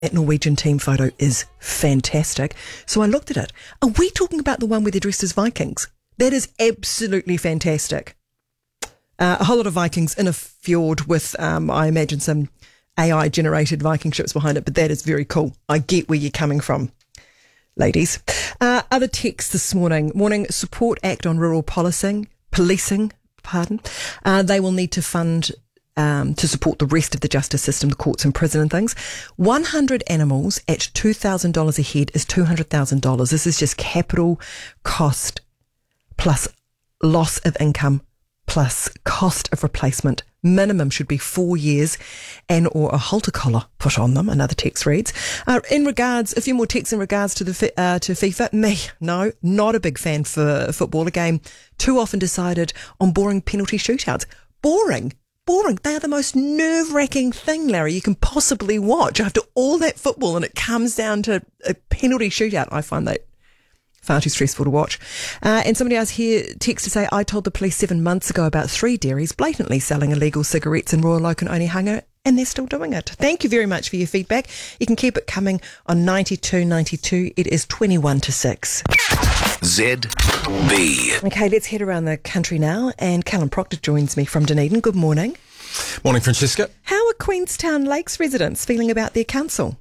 That Norwegian team photo is fantastic. So I looked at it. Are we talking about the one where they're dressed as Vikings? That is absolutely fantastic. A whole lot of Vikings in a fjord with, I imagine, some AI-generated Viking ships behind it, but that is very cool. I get where you're coming from, ladies. Other texts this morning. Support Act on Rural Policing. They will need to fund to support the rest of the justice system, the courts and prison and things. 100 animals at $2,000 a head is $200,000. This is just capital cost plus loss of income plus cost of replacement. Minimum should be 4 years and or a halter collar put on them. Another text reads. A few more texts in regards to to FIFA. No, not a big fan for football. A game too often decided on boring penalty shootouts. Boring. They are the most nerve-wracking thing, Larry, you can possibly watch after all that football, and it comes down to a penalty shootout. I find that far too stressful to watch. And somebody else here texts to say, I told the police 7 months ago about 3 dairies blatantly selling illegal cigarettes in Royal Oak and Onehunga, and they're still doing it. Thank you very much for your feedback. You can keep it coming on 9292. It is 21 to 6. ZB. Okay, let's head around the country now, and Callum Proctor joins me from Dunedin. Good morning. Morning, Francesca. How are Queenstown Lakes residents feeling about their council?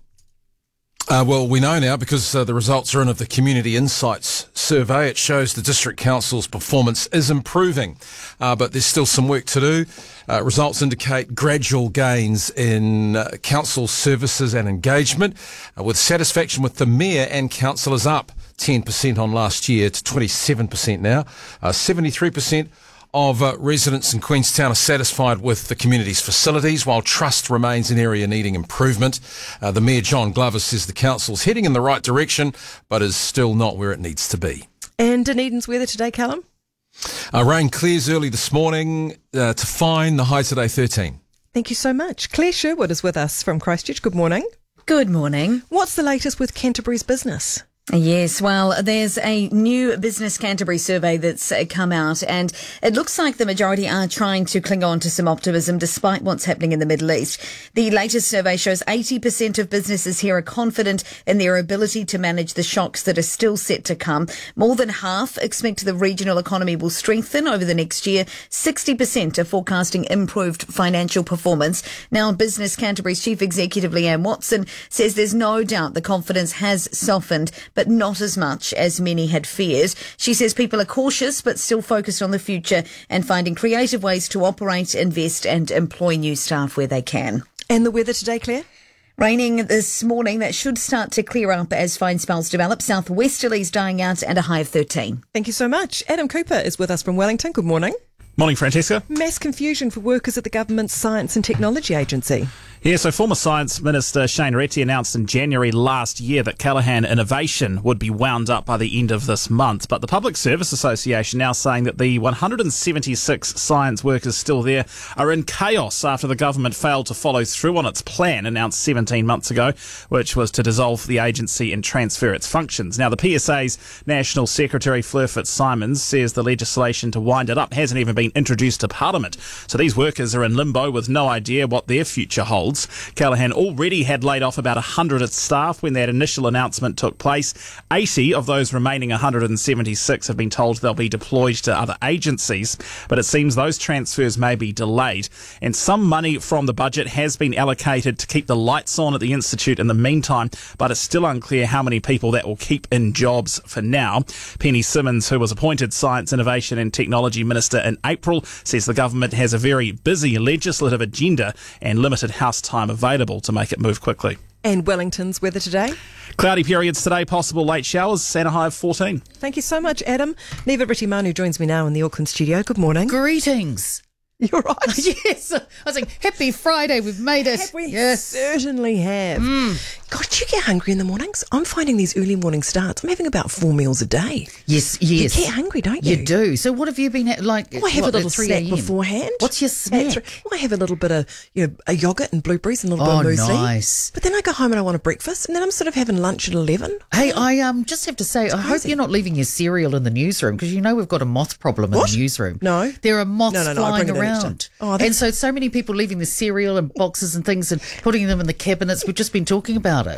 Well, we know now because the results are in of the Community Insights survey. It shows the District Council's performance is improving, but there's still some work to do. Results indicate gradual gains in council services and engagement, with satisfaction with the Mayor and councillors up 10% on last year to 27% now. 73% of residents in Queenstown are satisfied with the community's facilities, while trust remains an area needing improvement. The Mayor, John Glover, says the council's heading in the right direction, but is still not where it needs to be. And Dunedin's weather today, Callum? Rain clears early this morning to fine, the high today 13. Thank you so much. Claire Sherwood is with us from Christchurch. Good morning. Good morning. What's the latest with Canterbury's business? Yes, well, there's a new Business Canterbury survey that's come out, and it looks like the majority are trying to cling on to some optimism despite what's happening in the Middle East. The latest survey shows 80% of businesses here are confident in their ability to manage the shocks that are still set to come. More than half expect the regional economy will strengthen over the next year. 60% are forecasting improved financial performance. Now, Business Canterbury's Chief Executive Leanne Watson says there's no doubt the confidence has softened, but not as much as many had feared. She says people are cautious but still focused on the future and finding creative ways to operate, invest and employ new staff where they can. And the weather today, Claire? Raining this morning. That should start to clear up as fine spells develop. Southwesterlies dying out and a high of 13. Thank you so much. Adam Cooper is with us from Wellington. Good morning. Morning, Francesca. Mass confusion for workers at the government's Science and Technology Agency. Yeah, so former Science Minister Shane Reti announced in January last year that Callaghan Innovation would be wound up by the end of this month. But the Public Service Association now saying that the 176 science workers still there are in chaos after the government failed to follow through on its plan announced 17 months ago, which was to dissolve the agency and transfer its functions. Now, the PSA's National Secretary Fleur Fitzsimons says the legislation to wind it up hasn't even been introduced to Parliament. So these workers are in limbo with no idea what their future holds. Callaghan already had laid off about 100 staff when that initial announcement took place. 80 of those remaining 176 have been told they'll be deployed to other agencies, but it seems those transfers may be delayed. And some money from the budget has been allocated to keep the lights on at the Institute in the meantime, but it's still unclear how many people that will keep in jobs for now. Penny Simmons, who was appointed Science, Innovation and Technology Minister in April, says the government has a very busy legislative agenda and limited House time available to make it move quickly. And Wellington's weather today? Cloudy periods today, possible late showers and a high of 14. Thank you so much, Adam. Neva Rittimanu joins me now in the Auckland studio. Good morning. Greetings. You're right. Yes. I was like, happy Friday, we've made it. We yes. certainly have. God, do you get hungry in the mornings? I'm finding these early morning starts. I'm having about 4 meals a day. Yes. You get hungry, don't you? You do. So what have you been like? Oh, I have a little snack beforehand. What's your snack? I have a little bit of a yogurt and blueberries and a little bit of muesli. Nice. But then I go home and I want a breakfast, and then I'm sort of having lunch at 11. Hey, I just have to say, I hope you're not leaving your cereal in the newsroom, because you know we've got a moth problem in the newsroom. No. There are moths No, flying around. Oh, and so many people leaving the cereal and boxes and things and putting them in the cabinets. We've just been talking about